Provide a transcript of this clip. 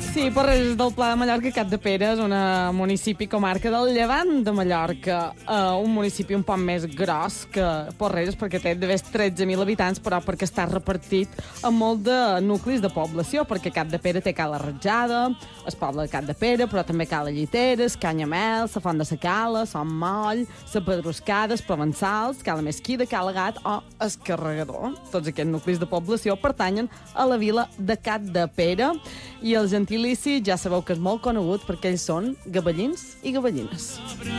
Sí, Porreres del Pla de Mallorca, Capdepera és un municipi comarca del Llevant de Mallorca, un municipi un poc més gros que Porreres perquè té de 13.000 habitants, però perquè està repartit en molt de nuclis de població, perquè Capdepera té Cala Ratjada, el poble de Capdepera, però també Cala Lliteres, Canyamel, la Font de la Cala, Son Moll, la Pedruscada, els Provençals, Cala Mesquida, Cala Gat o el Carregador. Tots aquests nuclis de població pertanyen a la vila de Capdepera i el gentilici ja sabeu que és molt conegut perquè ells són gavellins i gavellines.